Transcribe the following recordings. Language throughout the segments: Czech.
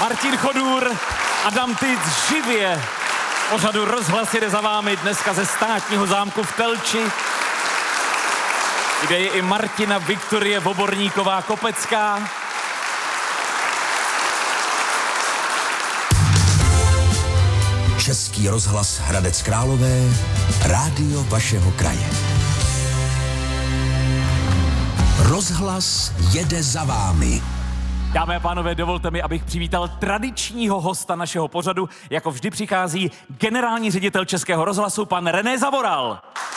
Martin Chodůr, Adam Tyc živě pořadu Rozhlas jede za vámi dneska ze státního zámku v Telči, kde je i Martina Viktorie Voborníková-Kopecká. Český rozhlas Hradec Králové, rádio vašeho kraje. Rozhlas jede za vámi. Dámy a pánové, dovolte mi, abych přivítal tradičního hosta našeho pořadu. Jako vždy přichází generální ředitel Českého rozhlasu, pan René Zavoral.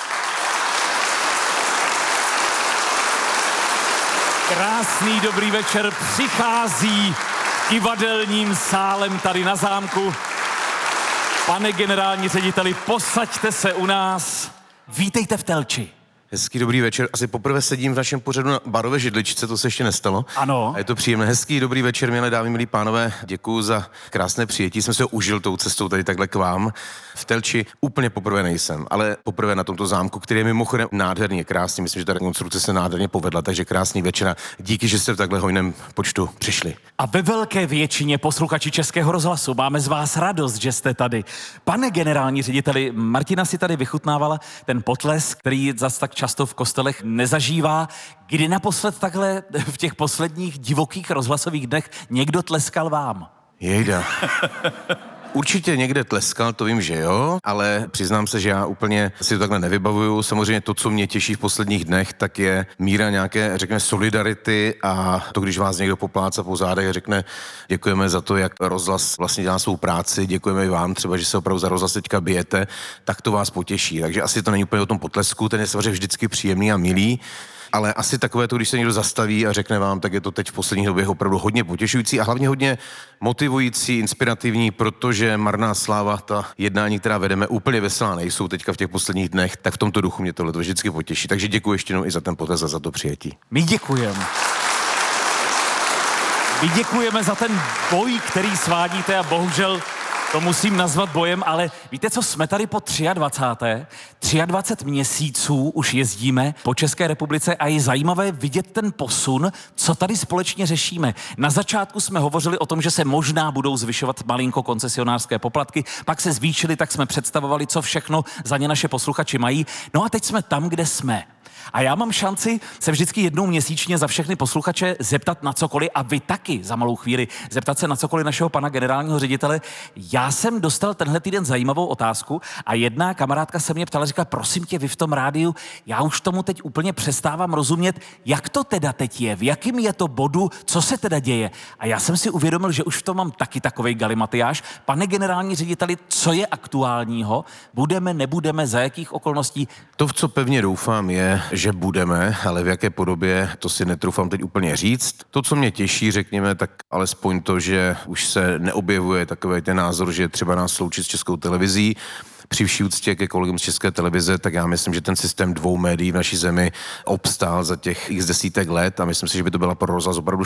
Krásný dobrý večer přichází divadelním sálem tady na zámku. Pane generální řediteli, posaďte se u nás. Vítejte v Telči. Hezký dobrý večer. Asi poprvé sedím v našem pořadu na barové židličce, to se ještě nestalo. Ano. A je to příjemné. Hezký dobrý večer, milé dámy, milí pánové. Děkuju za krásné přijetí. Jsem se ho užil tou cestou tady takhle k vám. V Telči úplně poprvé nejsem, ale poprvé na tomto zámku, který je mimochodem nádherně krásný. Myslím, že ta rekonstrukce se nádherně povedla, takže krásný večer. Díky, že jste v takhle hojném počtu přišli. A ve velké většině posluchači Českého rozhlasu máme z vás radost, že jste tady. Pane generální řediteli, Martina si tady vychutnávala ten potlesk, který zas tak často v kostelech nezažívá. Kdy naposled takhle v těch posledních divokých rozhlasových dnech někdo tleskal vám? Jejda. Určitě někde tleskal, to vím, že jo, ale přiznám se, že já úplně si to takhle nevybavuju. Samozřejmě to, co mě těší v posledních dnech, tak je míra nějaké, řekněme, solidarity a to, když vás někdo poplácá po zádech a řekne, děkujeme za to, jak rozhlas vlastně dělá svou práci, děkujeme i vám třeba, že se opravdu za rozhlas teďka bijete, tak to vás potěší. Takže asi to není úplně o tom potlesku, ten je samozřejmě vždycky příjemný a milý. Ale asi takové to, když se někdo zastaví a řekne vám, tak je to teď v poslední době opravdu hodně potěšující a hlavně hodně motivující, inspirativní, protože marná sláva, ta jednání, která vedeme, úplně veselá nejsou teďka v těch posledních dnech, tak v tomto duchu mě tohle vždycky potěší. Takže děkuji ještě jednou i za ten potlesk a za to přijetí. My děkujeme. My děkujeme za ten boj, který svádíte a bohužel to musím nazvat bojem, ale víte co, jsme tady po 23. měsíců už jezdíme po České republice a je zajímavé vidět ten posun, co tady společně řešíme. Na začátku jsme hovořili o tom, že se možná budou zvyšovat malinko koncesionářské poplatky, pak se zvýšily, tak jsme představovali, co všechno za ně naše posluchači mají. No a teď jsme tam, kde jsme. A já mám šanci se vždycky jednou měsíčně za všechny posluchače zeptat na cokoliv a vy taky za malou chvíli zeptat se na cokoliv našeho pana generálního ředitele. Já jsem dostal tenhle týden zajímavou otázku a jedna kamarádka se mě ptala, říkala, prosím tě, vy v tom rádiu, já už tomu teď úplně přestávám rozumět, jak to teda teď je, v jakým je to bodu, co se teda děje. A já jsem si uvědomil, že už v tom mám taky takovej galimatiáš. Pane generální řediteli, co je aktuálního? Budeme, nebudeme, za jakých okolností? To, v co pevně doufám, je, že budeme, ale v jaké podobě, to si netroufám teď úplně říct. To, co mě těší, řekněme, tak alespoň to, že už se neobjevuje takový ten názor, že třeba nás sloučit s Českou televizí. Při vší úctě ke kolegům z České televize, tak já myslím, že ten systém dvou médií v naší zemi obstál za těch x desítek let a myslím si, že by to byla pro rozhlas opravdu